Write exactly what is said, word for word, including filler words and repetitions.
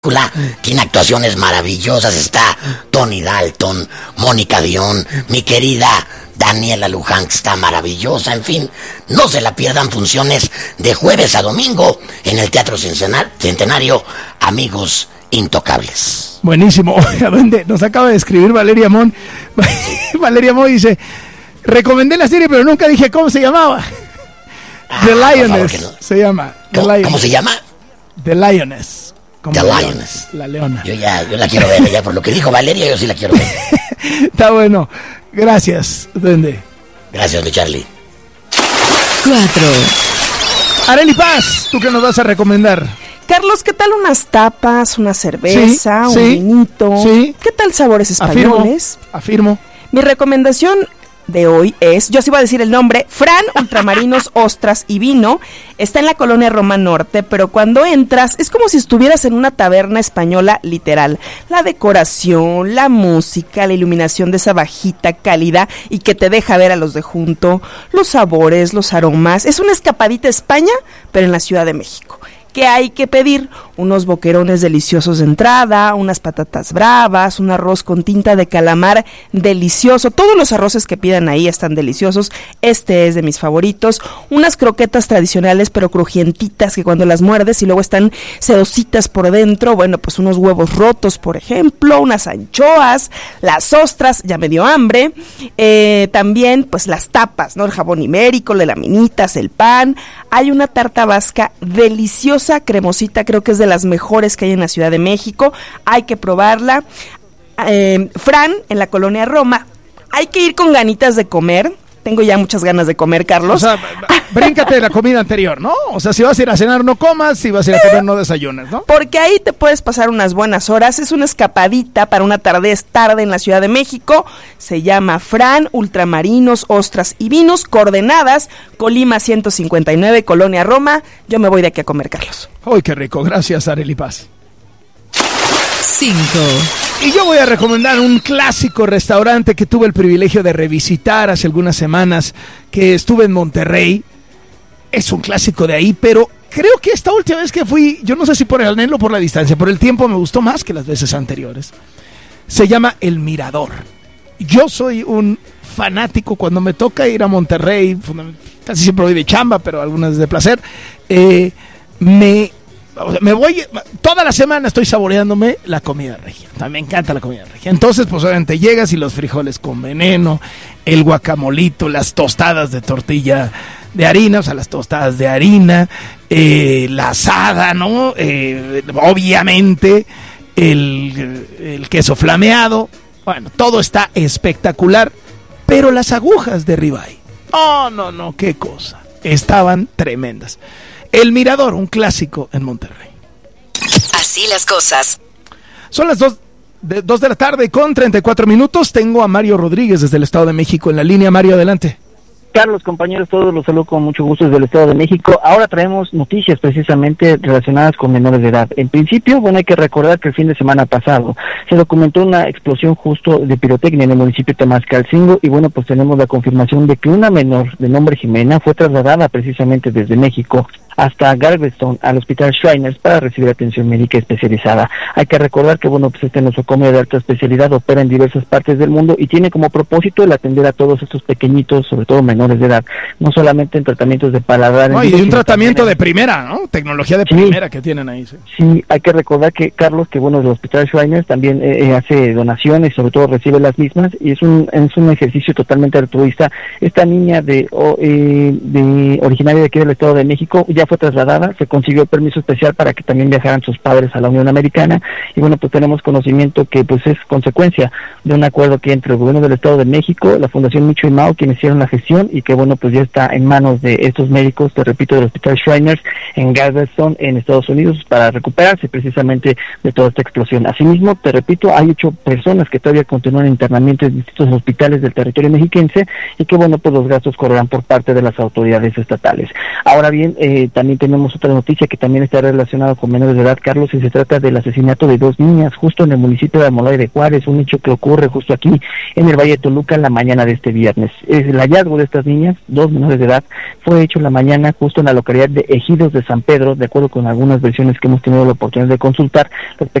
Tiene actuaciones maravillosas, está Tony Dalton, Mónica Dion, mi querida Daniela Luján, que está maravillosa, en fin, no se la pierdan, funciones de jueves a domingo en el Teatro Centenario, Amigos Intocables. Buenísimo. Nos acaba de escribir Valeria Mon. Valeria Mon dice, recomendé la serie pero nunca dije cómo se llamaba. Ah, The Lioness no. Se llama The ¿Cómo, Lioness. ¿Cómo se llama? The Lioness. Como The la Lioness. La leona. Yo ya, yo la quiero ver, ya por lo que dijo Valeria, yo sí la quiero ver. Está bueno. Gracias, duende. Gracias, duende Charlie. Cuatro. Arely Paz, ¿tú qué nos vas a recomendar? Carlos, ¿qué tal unas tapas, una cerveza, sí, un sí, vinito? Sí. ¿Qué tal sabores españoles? Afirmo, afirmo. Mi recomendación de hoy es, yo sí voy a decir el nombre, Fran Ultramarinos, Ostras y Vino. Está en la colonia Roma Norte, pero cuando entras es como si estuvieras en una taberna española literal. La decoración, la música, la iluminación de esa bajita cálida y que te deja ver a los de junto, los sabores, los aromas. Es una escapadita a España, pero en la Ciudad de México. ¿Qué hay que pedir? Unos boquerones deliciosos de entrada, unas patatas bravas, un arroz con tinta de calamar delicioso. Todos los arroces que pidan ahí están deliciosos. Este es de mis favoritos. Unas croquetas tradicionales pero crujientitas que cuando las muerdes y luego están sedositas por dentro. Bueno, pues unos huevos rotos, por ejemplo, unas anchoas, las ostras, ya me dio hambre. Eh, también, pues las tapas, ¿no? El jabón ibérico, las laminitas, el pan. Hay una tarta vasca deliciosa, cremosita, creo que es de las mejores que hay en la Ciudad de México, hay que probarla. eh, Fran, en la colonia Roma, hay que ir con ganitas de comer, tengo ya muchas ganas de comer, Carlos. O sea, bríncate de la comida anterior, ¿no? O sea, si vas a ir a cenar no comas, si vas a ir a comer no desayunes, ¿no? Porque ahí te puedes pasar unas buenas horas, es una escapadita para una tarde tarde en la Ciudad de México, se llama Fran Ultramarinos, Ostras y Vinos, coordenadas Colima ciento cincuenta y nueve, Colonia Roma. Yo me voy de aquí a comer, Carlos. ¡Ay, qué rico! Gracias, Arely Paz. Cinco. Y yo voy a recomendar un clásico restaurante que tuve el privilegio de revisitar hace algunas semanas, que estuve en Monterrey. Es un clásico de ahí, pero creo que esta última vez que fui, yo no sé si por el anhelo o por la distancia, por el tiempo me gustó más que las veces anteriores. Se llama El Mirador. Yo soy un fanático cuando me toca ir a Monterrey, casi siempre voy de chamba, pero algunas de placer. Eh, me... Me voy, toda la semana estoy saboreándome la comida regia. Me encanta la comida regia. Entonces, pues obviamente llegas y los frijoles con veneno, el guacamolito, las tostadas de tortilla de harina, o sea, las tostadas de harina, eh, la asada, ¿no? Eh, obviamente, el, el queso flameado. Bueno, todo está espectacular. Pero las agujas de ribeye, oh, no, no, qué cosa. Estaban tremendas. El Mirador, un clásico en Monterrey. Así las cosas. Son las dos de, dos de la tarde con treinta y cuatro minutos. Tengo a Mario Rodríguez desde el Estado de México en la línea. Mario, adelante. Carlos, compañeros, todos los saludo con mucho gusto desde el Estado de México. Ahora traemos noticias precisamente relacionadas con menores de edad. En principio, bueno, hay que recordar que el fin de semana pasado se documentó una explosión justo de pirotecnia en el municipio de Tamascalcingo y bueno, pues tenemos la confirmación de que una menor de nombre Jimena fue trasladada precisamente desde México hasta Galveston al hospital Shriners para recibir atención médica especializada. Hay que recordar que bueno, pues este nosocomio de alta especialidad opera en diversas partes del mundo y tiene como propósito el atender a todos estos pequeñitos, sobre todo menores de edad, no solamente en tratamientos de paladar. No, y vivo, un tratamiento en... de primera, ¿no? Tecnología de sí, primera que tienen ahí. Sí. sí, hay que recordar que Carlos, que bueno, el hospital Shriners también eh, hace donaciones, sobre todo recibe las mismas y es un es un ejercicio totalmente altruista. Esta niña de, oh, eh, de originaria de aquí del Estado de México ya fue trasladada, se consiguió el permiso especial para que también viajaran sus padres a la Unión Americana y bueno, pues tenemos conocimiento que pues es consecuencia de un acuerdo que entre el gobierno del Estado de México, la Fundación Micho y Mao, quienes hicieron la gestión y que bueno, pues ya está en manos de estos médicos, te repito, del Hospital Shriners en Galveston, en Estados Unidos, para recuperarse precisamente de toda esta explosión. Asimismo, te repito, hay ocho personas que todavía continúan en internamiento en distintos hospitales del territorio mexiquense y que bueno, pues los gastos correrán por parte de las autoridades estatales. Ahora bien, eh, también tenemos otra noticia que también está relacionada con menores de edad, Carlos, y se trata del asesinato de dos niñas justo en el municipio de Almoloya de Juárez, un hecho que ocurre justo aquí en el Valle de Toluca en la mañana de este viernes. Es el hallazgo de estas niñas, dos menores de edad, fue hecho en la mañana justo en la localidad de Ejidos de San Pedro, de acuerdo con algunas versiones que hemos tenido la oportunidad de consultar.